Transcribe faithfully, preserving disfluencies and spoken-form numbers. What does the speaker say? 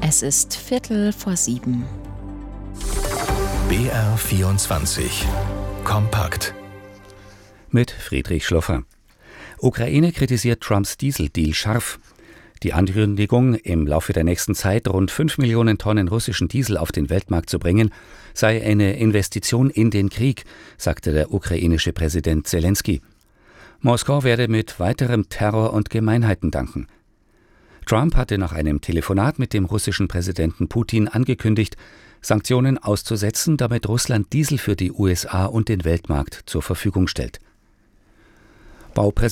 Es ist Viertel vor sieben. B R vierundzwanzig Kompakt mit Friedrich Schloffer. Ukraine kritisiert Trumps Dieseldeal scharf. Die Ankündigung, im Laufe der nächsten Zeit rund fünf Millionen Tonnen russischen Diesel auf den Weltmarkt zu bringen, sei eine Investition in den Krieg, sagte der ukrainische Präsident Selenskyj. Moskau werde mit weiterem Terror und Gemeinheiten danken. Trump hatte nach einem Telefonat mit dem russischen Präsidenten Putin angekündigt, Sanktionen auszusetzen, damit Russland Diesel für die U S A und den Weltmarkt zur Verfügung stellt. Baupräsident